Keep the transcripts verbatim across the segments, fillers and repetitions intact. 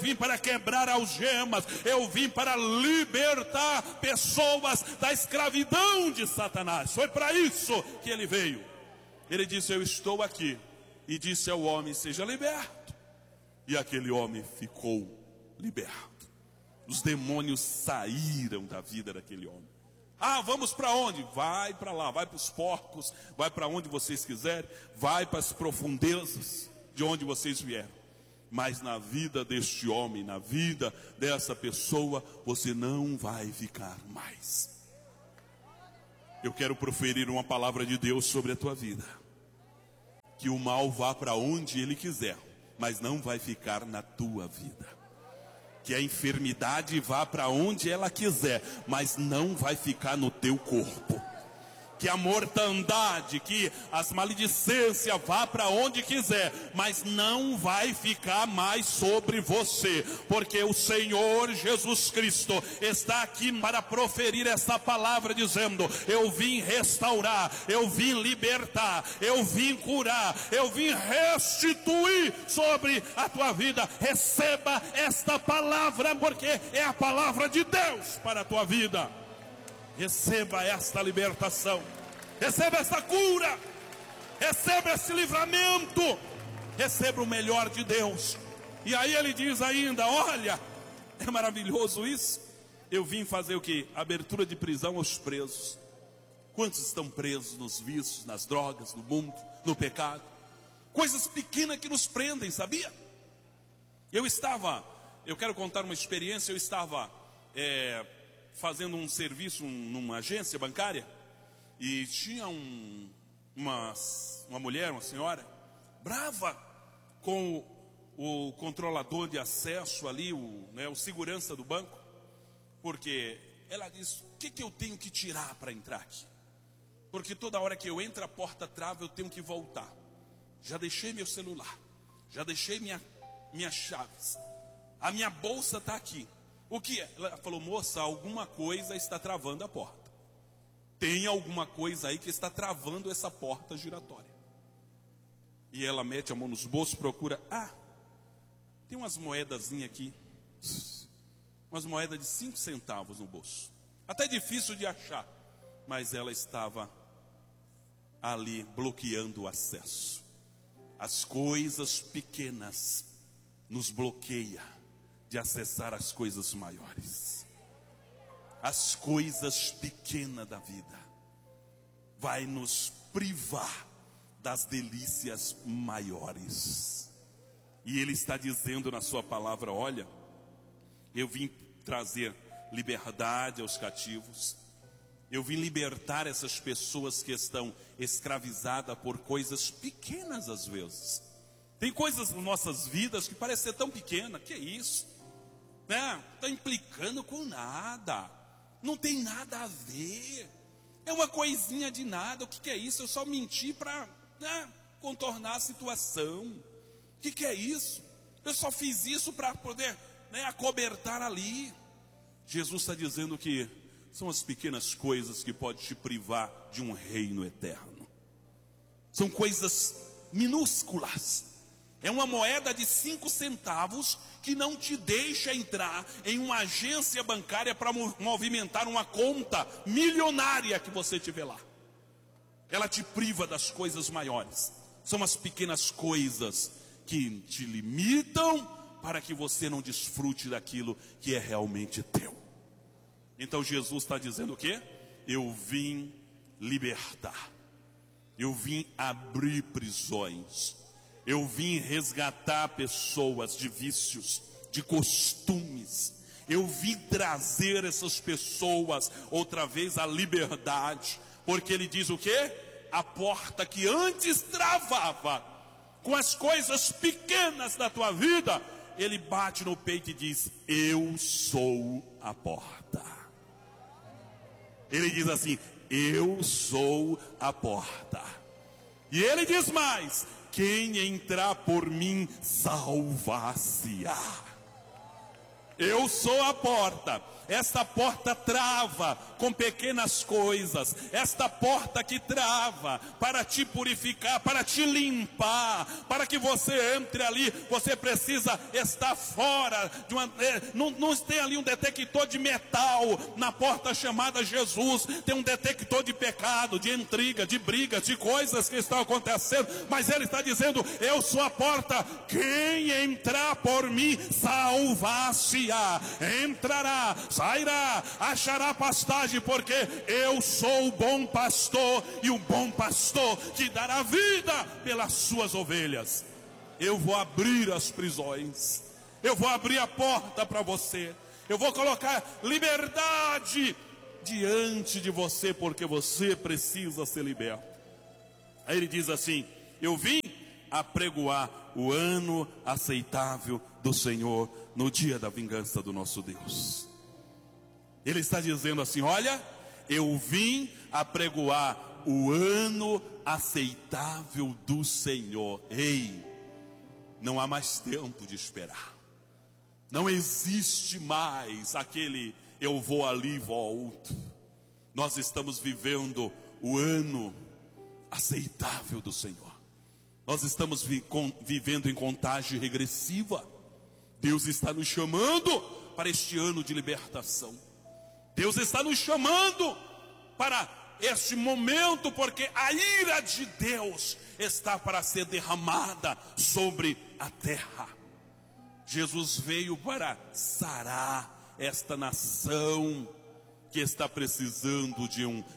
vim para quebrar algemas, eu vim para libertar pessoas da escravidão de Satanás. Foi para isso que ele veio. Ele disse: eu estou aqui. E disse ao homem: seja liberto. E aquele homem ficou liberto. Os demônios saíram da vida daquele homem. Ah, vamos para onde? Vai para lá, vai para os porcos, vai para onde vocês quiserem, vai para as profundezas de onde vocês vieram. Mas na vida deste homem, na vida dessa pessoa, você não vai ficar mais. Eu quero proferir uma palavra de Deus sobre a tua vida. Que o mal vá para onde ele quiser, mas não vai ficar na tua vida. Que a enfermidade vá para onde ela quiser, mas não vai ficar no teu corpo. Que a mortandade, que as maledicências vá para onde quiser, mas não vai ficar mais sobre você, porque o Senhor Jesus Cristo está aqui para proferir essa palavra dizendo: eu vim restaurar, eu vim libertar, eu vim curar, eu vim restituir sobre a tua vida. Receba esta palavra, porque é a palavra de Deus para a tua vida. Receba esta libertação, receba esta cura, receba esse livramento, receba o melhor de Deus. E aí ele diz ainda: olha, é maravilhoso isso. Eu vim fazer o que? Abertura de prisão aos presos. Quantos estão presos nos vícios, nas drogas, no mundo, no pecado? Coisas pequenas que nos prendem, sabia? Eu estava, eu quero contar uma experiência. Eu estava é, fazendo um serviço numa agência bancária, e tinha um, uma, uma mulher, uma senhora, brava com o, o controlador de acesso ali, o, né, o segurança do banco, porque ela disse: o que, que eu tenho que tirar para entrar aqui? Porque toda hora que eu entro, a porta trava, eu tenho que voltar. Já deixei meu celular, já deixei minha, minhas chaves, a minha bolsa está aqui. O que é? Ela falou: moça, alguma coisa está travando a porta. Tem alguma coisa aí que está travando essa porta giratória. E ela mete a mão nos bolsos, procura. Ah, tem umas moedazinhas aqui. Umas moedas de cinco centavos no bolso. Até difícil de achar. Mas ela estava ali bloqueando o acesso. As coisas pequenas nos bloqueiam de acessar as coisas maiores. As coisas pequenas da vida vai nos privar das delícias maiores. E ele está dizendo na sua palavra: olha, eu vim trazer liberdade aos cativos, eu vim libertar essas pessoas que estão escravizadas por coisas pequenas às vezes. Tem coisas nas nossas vidas que parecem ser tão pequenas. Que é isso? Né? Está implicando com nada, não tem nada a ver, é uma coisinha de nada. O que, que é isso? Eu só menti para, né, contornar a situação. O que, que é isso? Eu só fiz isso para poder, né, acobertar ali. Jesus está dizendo que são as pequenas coisas que podem te privar de um reino eterno. São coisas minúsculas. É uma moeda de cinco centavos que não te deixa entrar em uma agência bancária para movimentar uma conta milionária que você tiver lá. Ela te priva das coisas maiores. São as pequenas coisas que te limitam para que você não desfrute daquilo que é realmente teu. Então Jesus está dizendo o quê? Eu vim libertar. Eu vim abrir prisões. Eu vim resgatar pessoas de vícios, de costumes. Eu vim trazer essas pessoas outra vez à liberdade. Porque ele diz o quê? A porta que antes travava com as coisas pequenas da tua vida, ele bate no peito e diz: eu sou a porta. Ele diz assim: eu sou a porta. E ele diz mais: quem entrar por mim salvar-se-á. Eu sou a porta. Esta porta trava com pequenas coisas. Esta porta que trava para te purificar, para te limpar, para que você entre ali, você precisa estar fora de uma, não, não tem ali um detector de metal na porta chamada Jesus. Tem um detector de pecado, de intriga, de briga, de coisas que estão acontecendo. Mas ele está dizendo: eu sou a porta. Quem entrar por mim salvar-se-á, entrará, sairá, achará pastagem, porque eu sou o bom pastor, e o bom pastor que dará vida pelas suas ovelhas. Eu vou abrir as prisões, eu vou abrir a porta para você, eu vou colocar liberdade diante de você, porque você precisa ser liberto. Aí ele diz assim: eu vim apregoar o ano aceitável do Senhor, no dia da vingança do nosso Deus. Ele está dizendo assim: olha, eu vim apregoar o ano aceitável do Senhor. Ei, não há mais tempo de esperar. Não existe mais aquele eu vou ali e volto. Nós estamos vivendo o ano aceitável do Senhor. Nós estamos vi, com, vivendo em contagem regressiva. Deus está nos chamando para este ano de libertação. Deus está nos chamando para este momento, porque a ira de Deus está para ser derramada sobre a terra. Jesus veio para sarar esta nação que está precisando de um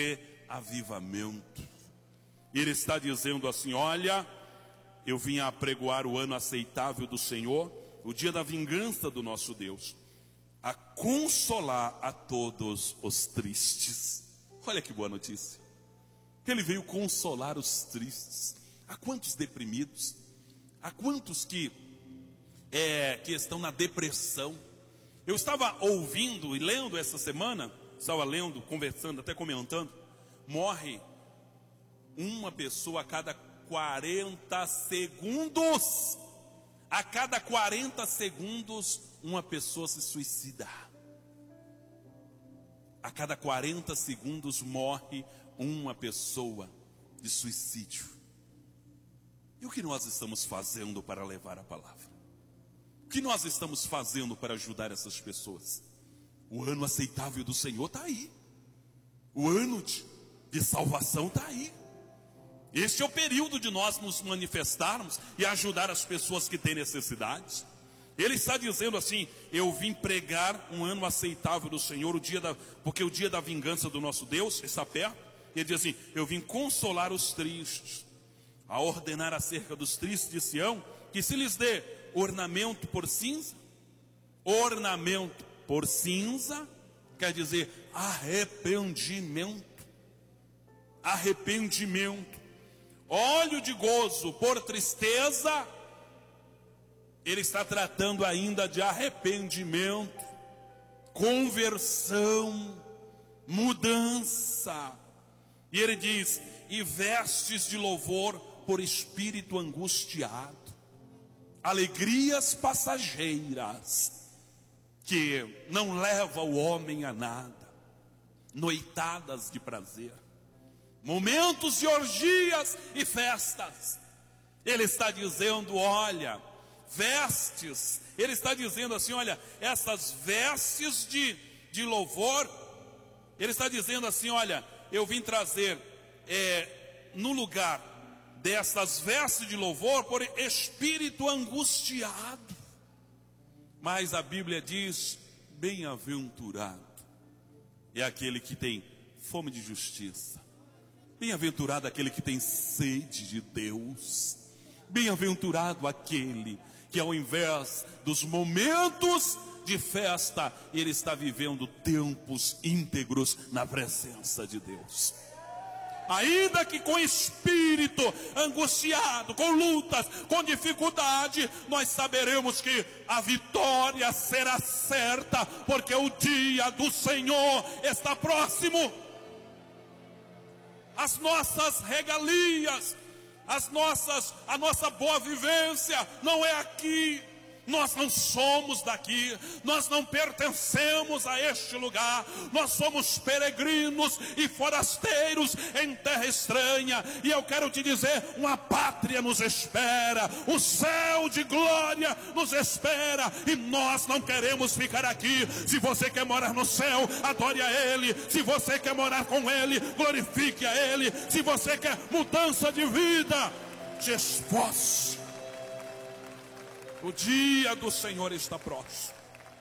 reavivamento. Ele está dizendo assim: olha, eu vim apregoar o ano aceitável do Senhor, o dia da vingança do nosso Deus, a consolar a todos os tristes. Olha que boa notícia. Ele veio consolar os tristes. Há quantos deprimidos? Há quantos que, é, que estão na depressão? Eu estava ouvindo e lendo essa semana, estava lendo, conversando, até comentando. Morre uma pessoa a cada quarenta segundos. A cada quarenta segundos, uma pessoa se suicida. A cada quarenta segundos morre uma pessoa de suicídio. E o que nós estamos fazendo para levar a palavra? O que nós estamos fazendo para ajudar essas pessoas? O ano aceitável do Senhor está aí. O ano de, de salvação está aí. Este é o período de nós nos manifestarmos e ajudar as pessoas que têm necessidades. Ele está dizendo assim: eu vim pregar um ano aceitável do Senhor, o dia da, porque o dia da vingança do nosso Deus está perto. Ele diz assim: eu vim consolar os tristes, a ordenar acerca dos tristes de Sião, que se lhes dê ornamento por cinza. Ornamento por cinza quer dizer arrependimento. Arrependimento. Óleo de gozo por tristeza. Ele está tratando ainda de arrependimento, conversão, mudança. E ele diz: e vestes de louvor por espírito angustiado. Alegrias passageiras, que não levam o homem a nada. Noitadas de prazer, momentos de orgias e festas. Ele está dizendo: olha, vestes. Ele está dizendo assim: olha, essas vestes de, de louvor. Ele está dizendo assim: olha, eu vim trazer é, no lugar dessas vestes de louvor por espírito angustiado. Mas a Bíblia diz: bem-aventurado é aquele que tem fome de justiça. Bem-aventurado aquele que tem sede de Deus. Bem-aventurado aquele que, ao invés dos momentos de festa, ele está vivendo tempos íntegros na presença de Deus. Ainda que com espírito angustiado, com lutas, com dificuldade, nós saberemos que a vitória será certa, porque o dia do Senhor está próximo. As nossas regalias, as nossas, a nossa boa vivência não é aqui. Nós não somos daqui, nós não pertencemos a este lugar, nós somos peregrinos e forasteiros em terra estranha, e eu quero te dizer, uma pátria nos espera, o céu de glória nos espera, e nós não queremos ficar aqui. Se você quer morar no céu, adore a Ele. Se você quer morar com Ele, glorifique a Ele. Se você quer mudança de vida, te esforce. O dia do Senhor está próximo.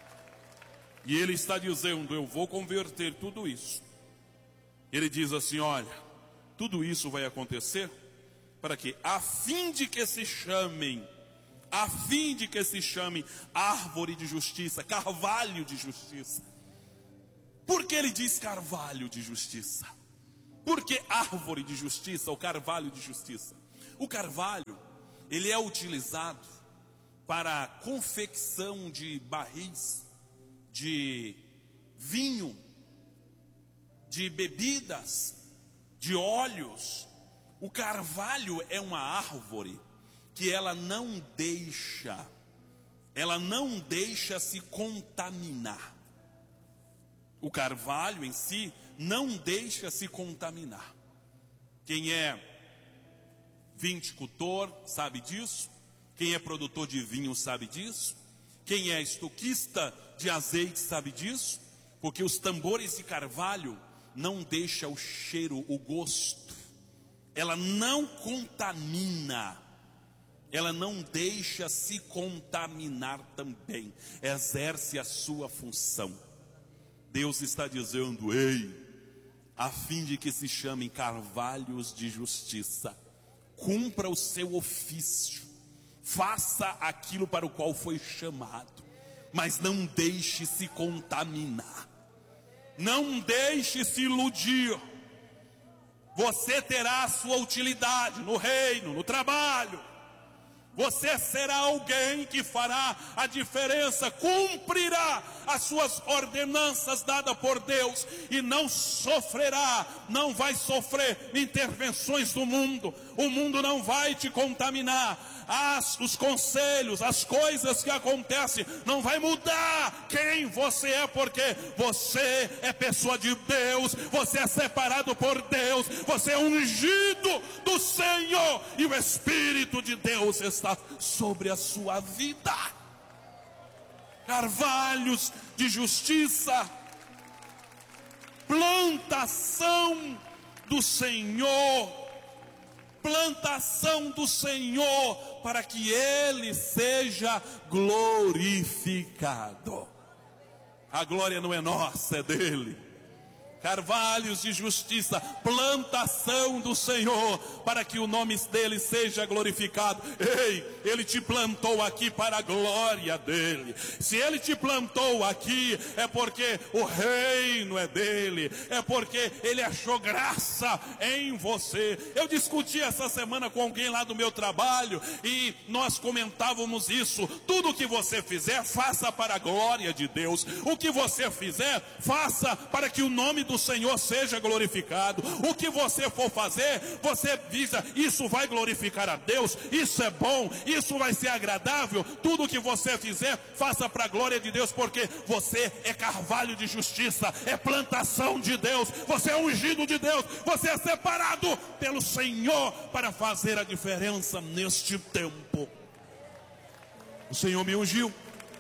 E Ele está dizendo, eu vou converter tudo isso. Ele diz assim, olha, tudo isso vai acontecer para que, a fim de que se chamem, a fim de que se chamem árvore de justiça, carvalho de justiça. Por que Ele diz carvalho de justiça? Por que árvore de justiça ou carvalho de justiça? O carvalho, ele é utilizado para a confecção de barris, de vinho, de bebidas, de óleos. O carvalho é uma árvore que ela não deixa, ela não deixa se contaminar. O carvalho em si não deixa se contaminar. Quem é viticultor sabe disso. Quem é produtor de vinho sabe disso. Quem é estoquista de azeite sabe disso. Porque os tambores de carvalho não deixam o cheiro, o gosto. Ela não contamina. Ela não deixa se contaminar também. Exerce a sua função. Deus está dizendo, ei, a fim de que se chamem carvalhos de justiça, cumpra o seu ofício. Faça aquilo para o qual foi chamado, mas não deixe se contaminar, não deixe se iludir. Você terá a sua utilidade no reino, no trabalho. Você será alguém que fará a diferença, cumprirá as suas ordenanças dadas por Deus e não sofrerá, não vai sofrer intervenções do mundo. O mundo não vai te contaminar. As, os conselhos, as coisas que acontecem, não vai mudar quem você é, porque você é pessoa de Deus, você é separado por Deus, você é ungido do Senhor, e o Espírito de Deus está sobre a sua vida. Carvalhos de justiça, plantação do Senhor, plantação do Senhor, para que Ele seja glorificado. A glória não é nossa, é dele. Carvalhos de justiça, plantação do Senhor, para que o nome dele seja glorificado. Ei, ele te plantou aqui para a glória dele. Se ele te plantou aqui, é porque o reino é dele, é porque ele achou graça em você. Eu discuti essa semana com alguém lá do meu trabalho, e nós comentávamos isso. Tudo que você fizer, faça para a glória de Deus. O que você fizer, faça para que o nome do Senhor seja glorificado. O que você for fazer, você visa, isso vai glorificar a Deus, isso é bom, isso vai ser agradável. Tudo que você fizer, faça para a glória de Deus, porque você é carvalho de justiça, é plantação de Deus, você é ungido de Deus, você é separado pelo Senhor para fazer a diferença neste tempo. O Senhor me ungiu,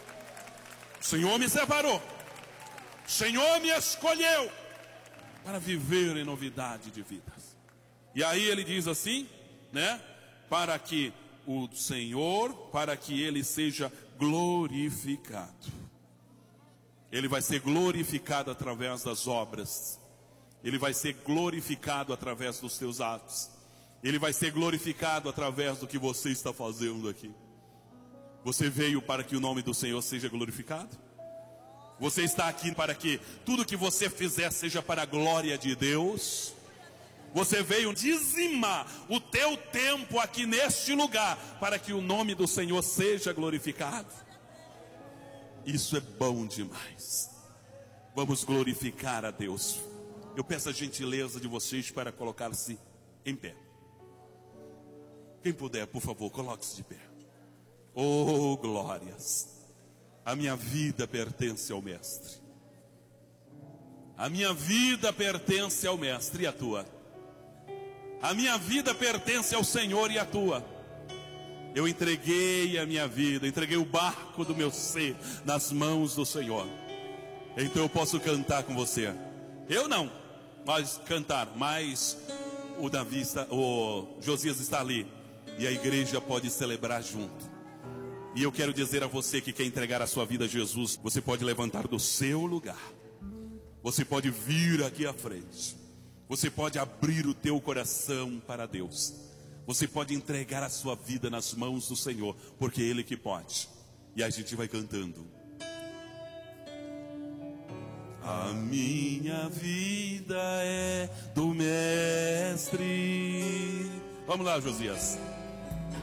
o Senhor me separou, o Senhor me escolheu para viver em novidade de vidas. E aí ele diz assim, né? Para que o Senhor, para que ele seja glorificado. Ele vai ser glorificado através das obras. Ele vai ser glorificado através dos teus atos. Ele vai ser glorificado através do que você está fazendo aqui. Você veio para que o nome do Senhor seja glorificado? Você está aqui para que tudo que você fizer seja para a glória de Deus? Você veio dizimar o teu tempo aqui neste lugar para que o nome do Senhor seja glorificado? Isso é bom demais. Vamos glorificar a Deus. Eu peço a gentileza de vocês para colocar-se em pé. Quem puder, por favor, coloque-se de pé. Oh, glórias! A minha vida pertence ao Mestre. A minha vida pertence ao Mestre e a tua. A minha vida pertence ao Senhor e a tua. Eu entreguei a minha vida, entreguei o barco do meu ser nas mãos do Senhor. Então eu posso cantar com você. Eu não, mas cantar. Mas o Davi está, o Josias está ali e a igreja pode celebrar junto. E eu quero dizer a você que quer entregar a sua vida a Jesus, você pode levantar do seu lugar. Você pode vir aqui à frente. Você pode abrir o teu coração para Deus. Você pode entregar a sua vida nas mãos do Senhor, porque Ele que pode. E a gente vai cantando. A minha vida é do Mestre. Vamos lá, Josias.